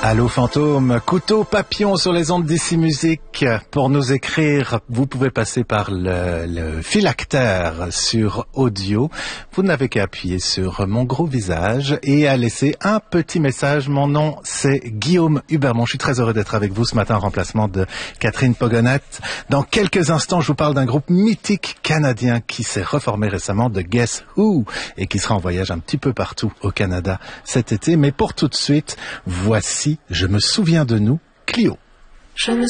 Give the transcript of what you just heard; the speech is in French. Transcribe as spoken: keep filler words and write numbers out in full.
Allô fantôme, couteau papillon sur les ondes d'ici musique. Pour nous écrire, vous pouvez passer par le, le phylactère sur audio. Vous n'avez qu'à appuyer sur mon gros visage et à laisser un petit message. Mon nom, c'est Guillaume Hubermont. Je suis très heureux d'être avec vous ce matin en remplacement de Catherine Pogonette. Dans quelques instants, je vous parle d'un groupe mythique canadien qui s'est reformé récemment de Guess Who et qui sera en voyage un petit peu partout au Canada cet été. Mais pour tout de suite, voici Je me souviens de nous, Clio. Je me